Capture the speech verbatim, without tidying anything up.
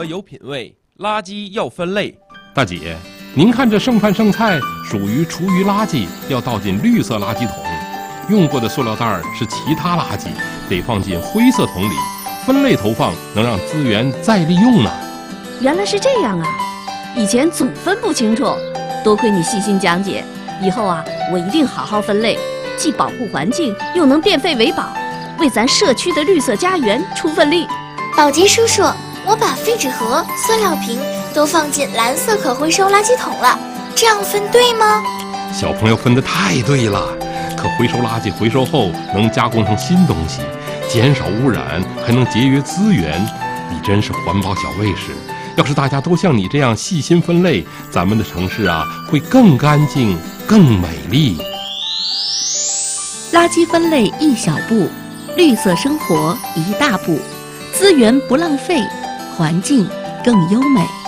活有品位，垃圾要分类。 大姐，您看这剩饭剩菜属于厨余垃圾，要倒进绿色垃圾桶；用过的塑料袋是其他垃圾，得放进灰色桶里。分类投放能让资源再利用呢。 原来是这样啊！以前总分不清楚，多亏你细心讲解，以后啊，我一定好好分类，既保护环境，又能变废为宝，为咱社区的绿色家园出份力。 宝杰叔叔，我把废纸盒、塑料瓶都放进蓝色可回收垃圾桶了，这样分对吗？ 小朋友分得太对了，可回收垃圾回收后能加工成新东西，减少污染，还能节约资源。你真是环保小卫士！要是大家都像你这样细心分类，咱们的城市啊会更干净、更美丽。 垃圾分类一小步，绿色生活一大步，资源不浪费，环境更优美。